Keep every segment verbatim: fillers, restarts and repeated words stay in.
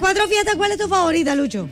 cuatro fiestas, ¿cuál es tu favorita, Lucho?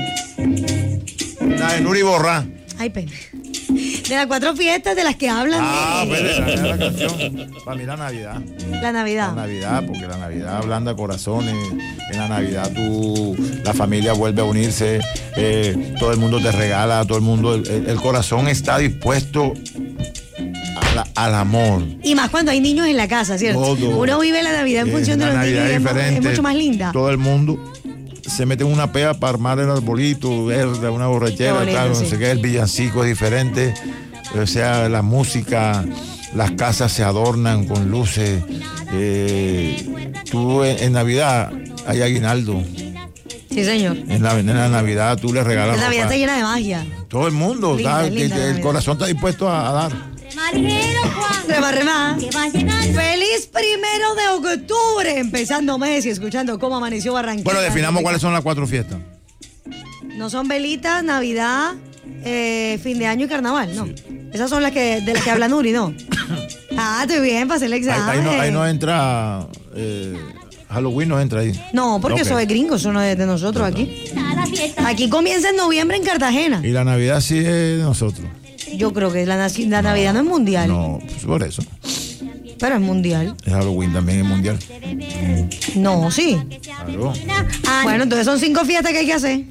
La de Nuri Borrá. Ay, pena. De las cuatro fiestas de las que hablan. Ah, de... pues esa es la canción. Para mí la Navidad. La Navidad. La Navidad, porque la Navidad ablanda corazones. En la Navidad tú, la familia vuelve a unirse. Eh, todo el mundo te regala, todo el mundo, el, el corazón está dispuesto a la, al amor. Y más cuando hay niños en la casa, ¿cierto? Todo. Uno vive la Navidad en función de los niños y es, es mucho más linda. Todo el mundo se mete en una pea para armar el arbolito verde, una borrachera, bonito, tal, sí. No sé qué, el villancico es diferente, o sea, la música, las casas se adornan con luces, eh, tú en, en Navidad hay aguinaldo. Sí, señor. En la, en la Navidad tú le regalas. La Navidad está llena de magia. Todo el mundo, linda, está, linda, el, el corazón está dispuesto a, a dar. Rema, rema. Feliz primero de octubre, empezando mes y escuchando cómo amaneció Barranquilla. Bueno, definamos cuáles son las cuatro fiestas. No son velitas, Navidad, eh, fin de año y carnaval, ¿no? Sí. Esas son las que de las que habla Nuri, ¿no? Ah, estoy bien, para hacer el examen. Ahí, ahí, no, ahí no entra, eh, Halloween no entra ahí. No, porque okay. Eso es gringo, eso no es de nosotros aquí. Aquí comienza en noviembre en Cartagena. Y la Navidad sí es de nosotros. Yo creo que la, la Navidad no es mundial. No, pues por eso. Pero es mundial. El Halloween también es mundial. No, sí. Claro. Bueno, entonces son cinco fiestas que hay que hacer.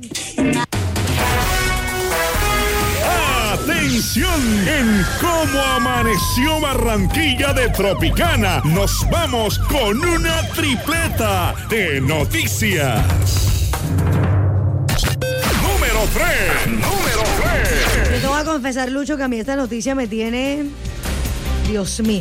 Atención, en Cómo Amaneció Barranquilla de Tropicana, nos vamos con una tripleta de noticias. Número tres, número tres. Yo te voy a confesar, Lucho, que a mí esta noticia me tiene... Dios mío.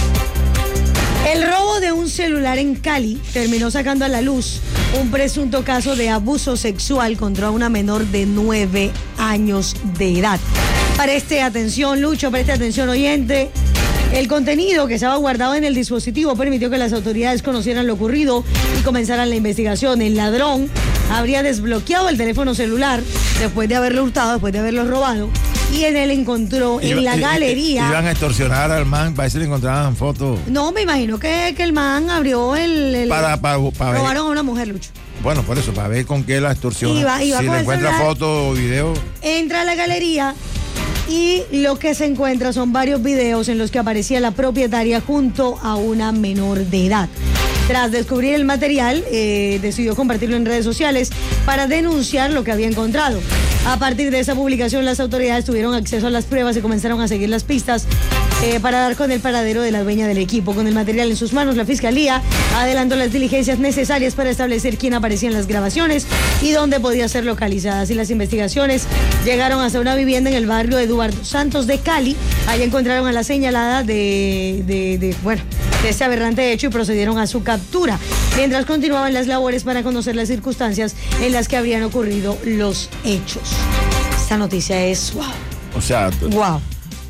El robo de un celular en Cali terminó sacando a la luz un presunto caso de abuso sexual contra una menor de nueve años de edad. Preste atención, Lucho, preste atención, oyente. El contenido que estaba guardado en el dispositivo permitió que las autoridades conocieran lo ocurrido y comenzaran la investigación. El ladrón habría desbloqueado el teléfono celular después de haberlo hurtado, después de haberlo robado, y en él encontró en la galería... Iban a extorsionar al man para ver si le encontraban fotos. No, me imagino que, que el man abrió el... el para, para, para robaron ver. a una mujer, Lucho. Bueno, por eso, para ver con qué la extorsiona. Iba, iba si le encuentra fotos o videos. Entra a la galería y lo que se encuentra son varios videos en los que aparecía la propietaria junto a una menor de edad. Tras descubrir el material, eh, decidió compartirlo en redes sociales para denunciar lo que había encontrado. A partir de esa publicación, las autoridades tuvieron acceso a las pruebas y comenzaron a seguir las pistas eh, para dar con el paradero de la dueña del equipo. Con el material en sus manos, la Fiscalía adelantó las diligencias necesarias para establecer quién aparecía en las grabaciones y dónde podía ser localizada. Así, las investigaciones llegaron hasta una vivienda en el barrio Eduardo Santos de Cali. Allí encontraron a la señalada de, de, de, bueno, de este aberrante hecho y procedieron a su captura, mientras continuaban las labores para conocer las circunstancias en las que habrían ocurrido los hechos. Esta noticia es wow. O sea, wow.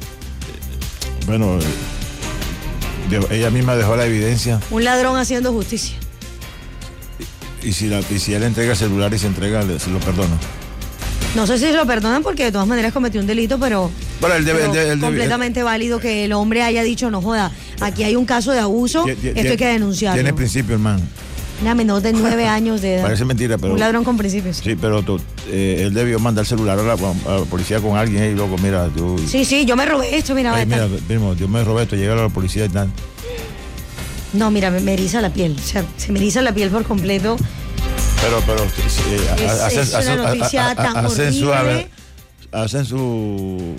Bueno, ella misma dejó la evidencia. Un ladrón haciendo justicia. Y, y, si, la, y si él entrega el celular y se entrega, se lo perdona. No sé si se lo perdonan porque de todas maneras cometió un delito, pero, bueno, él debe, pero él debe, él completamente debe, válido que el hombre haya dicho, no joda, aquí hay un caso de abuso, tiene, esto hay que denunciarlo. Tiene principio, hermano. Una menor de nueve años de edad. Parece mentira, pero... Un ladrón con principios. Sí, pero tú, eh, él debió mandar el celular a la, a la policía con alguien y luego, mira, tú... Sí, sí, yo me robé esto, mira. Ay, mira, primo, yo me robé esto, llega a la policía y tal. No, mira, me, me eriza la piel, o sea, se me eriza la piel por completo. Pero, pero... Eh, es, hacen, es hacen, una noticia a, a, tan hacen horrible. Su, a ver, hacen su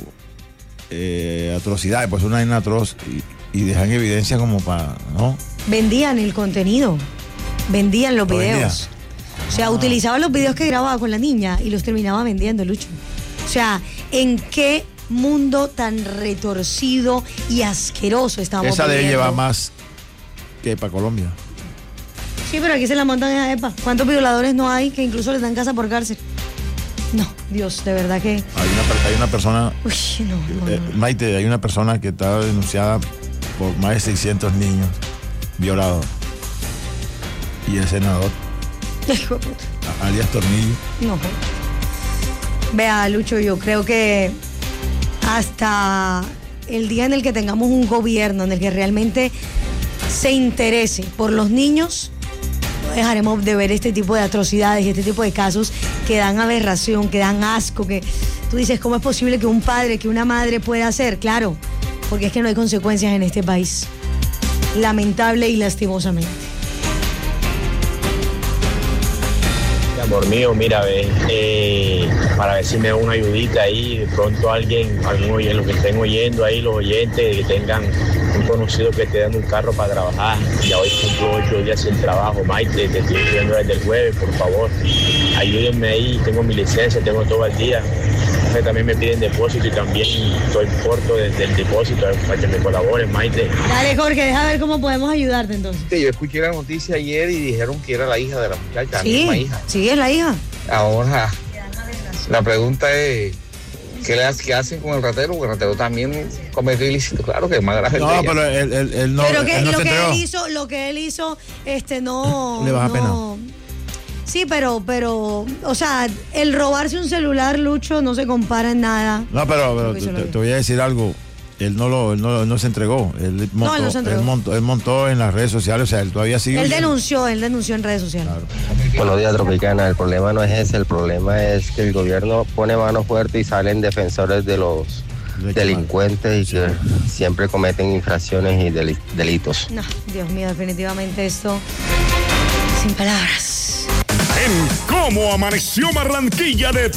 eh, atrocidades, pues una atroz y, y dejan evidencia como para, ¿no? Vendían el contenido, vendían los ¿Lo videos. vendía? O sea, Ah. utilizaban los videos que grababa con la niña y los terminaba vendiendo, Lucho. O sea, ¿en qué mundo tan retorcido y asqueroso estamos Esa debe viviendo? llevar más que para Colombia. Sí, pero aquí se la montan en la EPA. ¿Cuántos violadores no hay que incluso les dan casa por cárcel? No, Dios, de verdad que... Hay una, hay una persona... Uy, no, no, eh, no. Maite, hay una persona que está denunciada por más de seiscientos niños violados. Y el senador, Hijo de puta. alias Tornillo. No. Vea, Lucho, yo creo que hasta el día en el que tengamos un gobierno en el que realmente se interese por los niños, no dejaremos de ver este tipo de atrocidades y este tipo de casos que dan aberración, que dan asco, que tú dices, ¿cómo es posible que un padre, que una madre pueda hacer? Claro, porque es que no hay consecuencias en este país. Lamentable y lastimosamente. Amor mío, mira, ve, eh, para ver si me da una ayudita ahí, de pronto alguien, algún oyente, los que estén oyendo ahí, los oyentes, que tengan un conocido que te den un carro para trabajar. Ya hoy cumplo ocho días sin trabajo, Maite, te estoy escribiendo desde el jueves, por favor, ayúdenme ahí, tengo mi licencia, tengo todo el día. También me piden depósito y también estoy corto desde el depósito para que me colaboren, Maite. Dale, Jorge, deja ver cómo podemos ayudarte entonces. Sí, yo escuché la noticia ayer y dijeron que era la hija de la muchacha, sí, la misma hija. Sí, es la hija. Ahora, la pregunta es, ¿qué, le, ¿qué hacen con el ratero? Porque el ratero también cometió ilícito, claro que es más grave. No, pero él, él, él no, pero que, él no lo se que entregó. él hizo, lo que él hizo, este, no... Le baja no, pena. Sí, pero, pero, o sea, el robarse un celular, Lucho, no se compara en nada. No, pero, pero te, te, te voy a decir algo. Él no lo, él no, él no se entregó. Él montó, no, él no se entregó. Él montó, él montó en las redes sociales, o sea, él todavía sigue. Él denunció, él denunció en redes sociales. Claro. Buenos días, Tropicana. El problema no es ese, el problema es que el gobierno pone mano fuerte y salen defensores de los delincuentes y que siempre cometen infracciones y del, delitos. No, Dios mío, definitivamente esto, sin palabras. En Cómo Amaneció Barranquilla de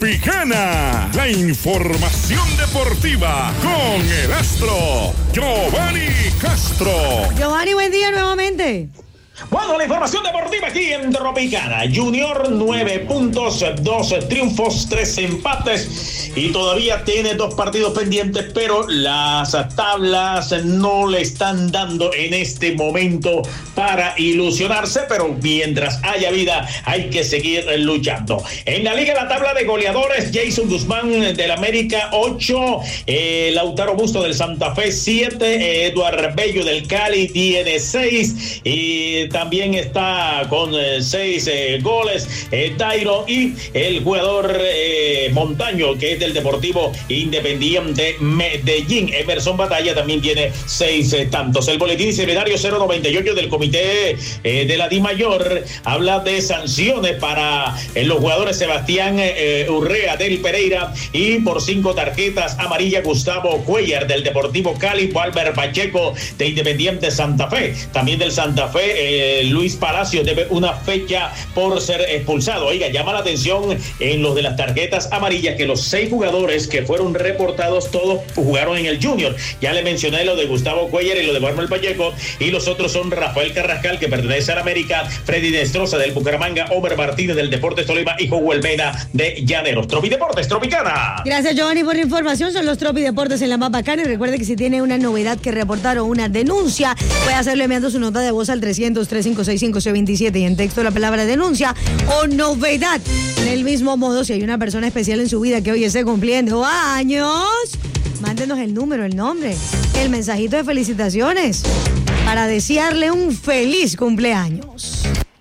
Tropicana, la información deportiva con el astro Giovanni Castro. Giovanni, buen día nuevamente. Bueno, la información deportiva aquí en Tropicana. Junior, nueve puntos, dos triunfos, tres empates y todavía tiene dos partidos pendientes, pero las tablas no le están dando en este momento para ilusionarse, pero mientras haya vida hay que seguir luchando. En la liga, la tabla de goleadores, Jason Guzmán del América, ocho, eh, Lautaro Busto del Santa Fe, siete, eh, Eduard Bello del Cali tiene seis y también está con eh, seis eh, goles eh, Dairo y el jugador eh, Montaño, que es del Deportivo Independiente Medellín. Emerson Batalla también tiene seis eh, tantos. El boletín disciplinario cero noventa y ocho del comité eh, de la DIMAYOR habla de sanciones para eh, los jugadores Sebastián eh, Urrea del Pereira y por cinco tarjetas amarillas Gustavo Cuellar del Deportivo Cali, Walter Pacheco de Independiente Santa Fe, también del Santa Fe eh, Luis Palacio debe una fecha por ser expulsado. Oiga, llama la atención en los de las tarjetas amarillas que los seis jugadores que fueron reportados todos jugaron en el Junior. Ya le mencioné lo de Gustavo Cuellar y lo de Walter Pacheco, y los otros son Rafael Carrascal, que pertenece al América, Freddy Destroza del Bucaramanga, Homer Martínez del Deportes Tolima y Joel Mena de Llaneros. Tropi Deportes, Tropicana. Gracias, Giovanni, por la información. Son los Tropi Deportes en la más bacana. Y recuerde que si tiene una novedad que reportar o una denuncia, puede hacerlo enviando su nota de voz al trescientos, tres cinco seis, cinco seis dos siete y en texto la palabra denuncia o novedad. Del mismo modo, si hay una persona especial en su vida que hoy esté cumpliendo años, mándenos el número, el nombre, el mensajito de felicitaciones para desearle un feliz cumpleaños.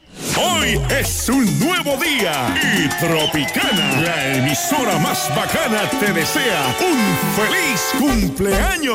Hoy es un nuevo día y Tropicana, la emisora más bacana, te desea un feliz cumpleaños.